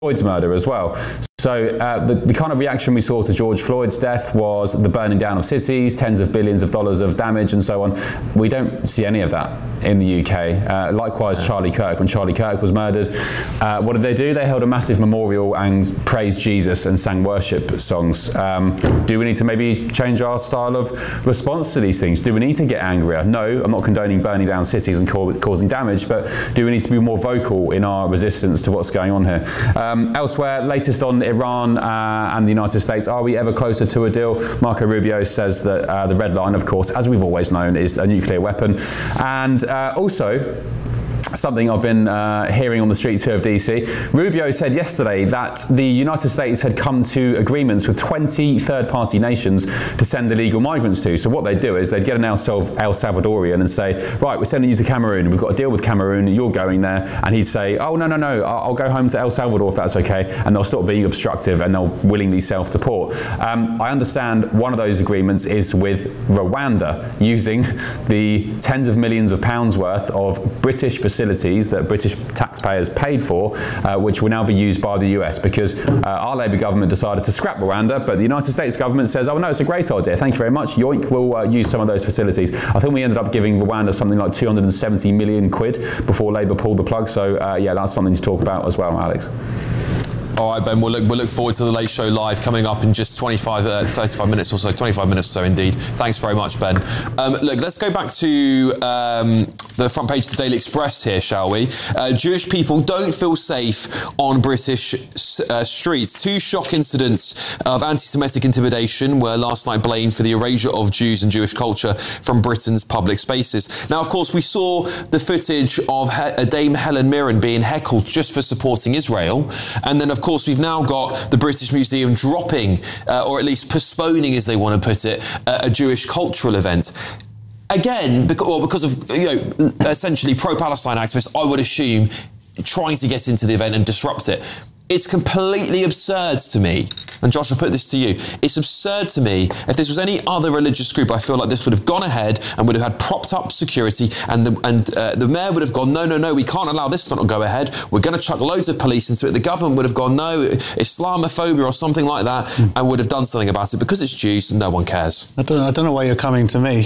Floyd's murder as well. So the kind of reaction we saw to George Floyd's death was the burning down of cities, tens of billions of dollars of damage and so on. We don't see any of that in the UK. Likewise, Charlie Kirk, when Charlie Kirk was murdered, what did they do? They held a massive memorial and praised Jesus and sang worship songs. Do we need to maybe change our style of response to these things? Do we need to get angrier? No, I'm not condoning burning down cities and causing damage, but do we need to be more vocal in our resistance to what's going on here? Elsewhere, latest on Iran and the United States, are we ever closer to a deal? Marco Rubio says that the red line, of course, as we've always known, is a nuclear weapon. And also, something I've been hearing on the streets here of DC. Rubio said yesterday that the United States had come to agreements with 20 third-party nations to send illegal migrants to. So what they'd do is they'd get an El Salvadorian and say, right, we're sending you to Cameroon. We've got a deal with Cameroon. You're going there. And he'd say, oh, no, I'll go home to El Salvador if that's okay. And they'll stop being obstructive and they'll willingly self-deport. I understand one of those agreements is with Rwanda, using the tens of millions of pounds worth of British facilities that British taxpayers paid for, which will now be used by the US, because our Labour government decided to scrap Rwanda, but the United States government says, oh no, it's a great idea, thank you very much, yoink, we'll use some of those facilities. I think we ended up giving Rwanda something like 270 million quid before Labour pulled the plug, so yeah, that's something to talk about as well, Alex. All right, Ben, we'll look forward to the Late Show Live coming up in just 35 minutes or so, 25 minutes or so indeed. Thanks very much, Ben. Look, let's go back to the front page of the Daily Express here, shall we? Jewish people don't feel safe on British streets. 2 shock incidents of anti-Semitic intimidation were last night blamed for the erasure of Jews and Jewish culture from Britain's public spaces. Now, of course, we saw the footage of Dame Helen Mirren being heckled just for supporting Israel. And then, of course, we've now got the British Museum dropping, or at least postponing, as they want to put it, a Jewish cultural event. Again, because of essentially pro-Palestine activists, I would assume, trying to get into the event and disrupt it. It's completely absurd to me, and Josh, I'll put this to you. It's absurd to me. If this was any other religious group, I feel like this would have gone ahead and would have had propped up security, and the mayor would have gone, no, we can't allow this to not go ahead. We're going to chuck loads of police into it. The government would have gone, no, Islamophobia or something like that, and would have done something about it. Because it's Jews, no one cares. I don't know why you're coming to me.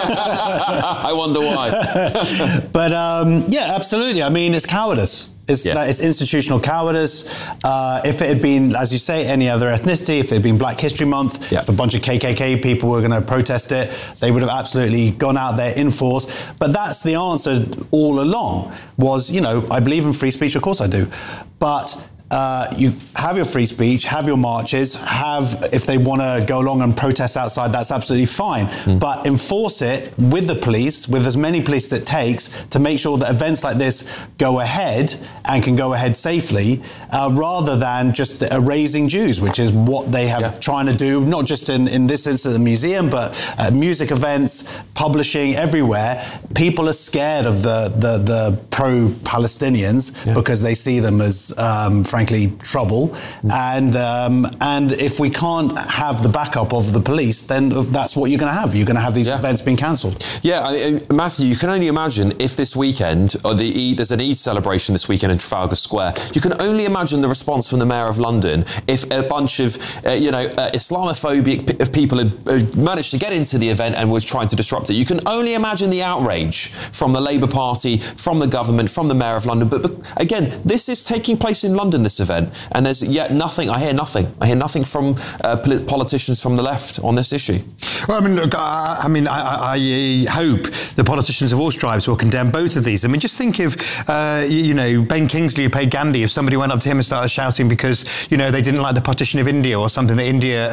I wonder why. But yeah, absolutely. I mean, it's cowardice. It's institutional cowardice. If it had been, as you say, any other ethnicity, if it had been Black History Month, if a bunch of KKK people were going to protest it, they would have absolutely gone out there in force. But that's the answer all along, was, I believe in free speech, of course I do. But you have your free speech, have your marches, if they want to go along and protest outside, that's absolutely fine. But enforce it with the police, with as many police as it takes, to make sure that events like this go ahead and can go ahead safely, rather than just erasing Jews, which is what they have trying to do, not just in this instance, the museum, but music events, publishing, everywhere. People are scared of the pro-Palestinians because they see them as, frankly, trouble. And if we can't have the backup of the police, then that's what you're going to have. You're going to have these events being cancelled. Yeah, Matthew, you can only imagine if this weekend, or there's an Eid celebration this weekend in Trafalgar Square, you can only imagine the response from the Mayor of London if a bunch of, Islamophobic people had managed to get into the event and was trying to disrupt it. You can only imagine the outrage from the Labour Party, from the government, from the Mayor of London. But again, this is taking place in London, this event, and there's yet nothing. I hear nothing from politicians from the left on this issue. Well, I mean, look, I hope the politicians of all stripes will condemn both of these. I mean, just think of, Ben Kingsley, who played Gandhi, if somebody went up to him and started shouting because, they didn't like the partition of India or something that India,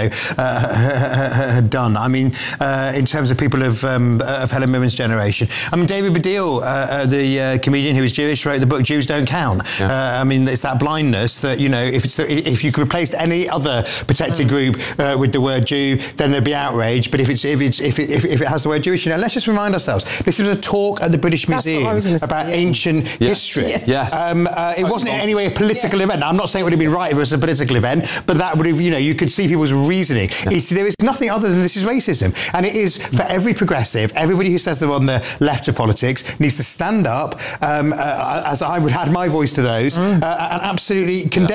had done. I mean, in terms of people of Helen Mirren's generation. I mean, David Baddiel, the comedian who was Jewish, wrote the book Jews Don't Count. I mean, it's that blindness that, if you could replace any other protected group with the word Jew, then there'd be outrage. But if it has the word Jewish, let's just remind ourselves, this was a talk at the British Museum about ancient history. Yes. It wasn't in any way a political event. Now, I'm not saying it would have been right if it was a political event, but that would have, you could see people's reasoning. There is nothing other than this is racism. And it is for every progressive, everybody who says they're on the left of politics needs to stand up, as I would add my voice to those, and absolutely condemn